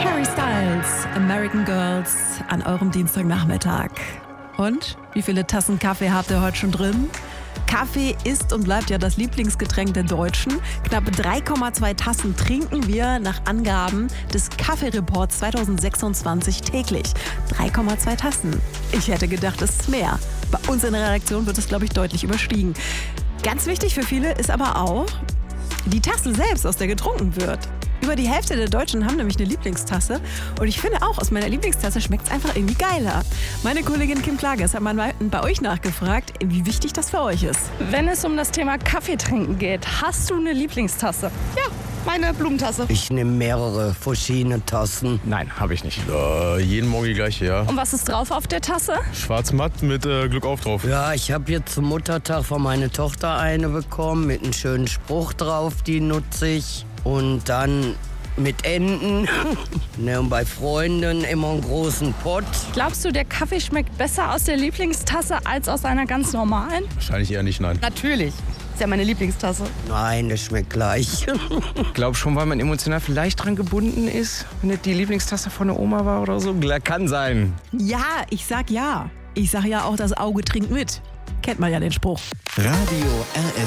Harry Styles, American Girls an eurem Dienstagnachmittag. Und wie viele Tassen Kaffee habt ihr heute schon drin? Kaffee ist und bleibt ja das Lieblingsgetränk der Deutschen. Knapp 3,2 Tassen trinken wir nach Angaben des Kaffeereports 2026 täglich. 3,2 Tassen. Ich hätte gedacht, es ist mehr. Bei uns in der Redaktion wird es, glaube ich, deutlich überstiegen. Ganz wichtig für viele ist aber auch die Tasse selbst, aus der getrunken wird. Über die Hälfte der Deutschen haben nämlich eine Lieblingstasse. Und ich finde auch, aus meiner Lieblingstasse schmeckt es einfach irgendwie geiler. Meine Kollegin Kim Klages hat mal bei euch nachgefragt, wie wichtig das für euch ist. Wenn es um das Thema Kaffee trinken geht, hast du eine Lieblingstasse? Ja, meine Blumentasse. Ich nehme mehrere verschiedene Tassen. Nein, habe ich nicht. Jeden Morgen die gleiche, ja. Und was ist drauf auf der Tasse? Schwarz-matt mit Glück auf drauf. Ja, ich habe jetzt zum Muttertag von meiner Tochter eine bekommen mit einem schönen Spruch drauf, die nutze ich. Und dann mit Enten. Ne, und bei Freunden immer einen großen Pott. Glaubst du, der Kaffee schmeckt besser aus der Lieblingstasse als aus einer ganz normalen? Wahrscheinlich eher nicht, nein. Natürlich. Ist ja meine Lieblingstasse. Nein, das schmeckt gleich. Ich glaube schon, weil man emotional vielleicht dran gebunden ist. Wenn das die Lieblingstasse von der Oma war oder so. Kann sein. Ja, ich sag ja. Ich sag ja auch, das Auge trinkt mit. Kennt man ja den Spruch. Radio RS